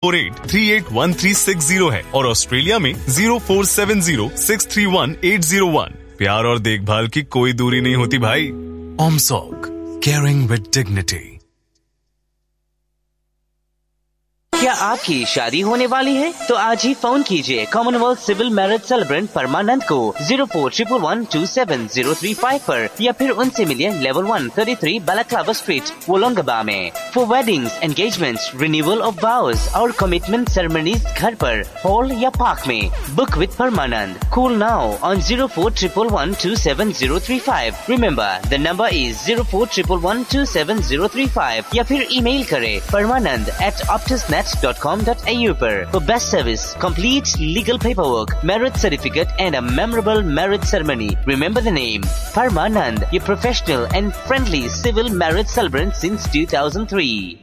48381360 है और ऑस्ट्रेलिया में 0470631801। प्यार और देखभाल की कोई दूरी नहीं होती भाई। ऑमसॉक, केयरिंग विद डिग्निटी। क्या आपकी शादी होने वाली है? तो आज ही फोन कीजिए कॉमनवेल्थ सिविल मैरिज सेलिब्रेंट परमानंद को 0411127035 पर या फिर उनसे मिलिए लेवल 1 33 बैलाक्लावा स्ट्रीट वोलोंगबा में। For weddings, engagements, renewal of वाउज और कमिटमेंट सेरेमनीज घर पर, हॉल या पार्क में। Book with Parmanand. Call now on 0411127035। Remember the number is 0411127035 या फिर ईमेल करें permanand@optusnet.com.au पर। For best service, complete legal paperwork, marriage certificate and a memorable marriage ceremony. Remember the name Parmanand, a professional and friendly civil marriage celebrant since 2003.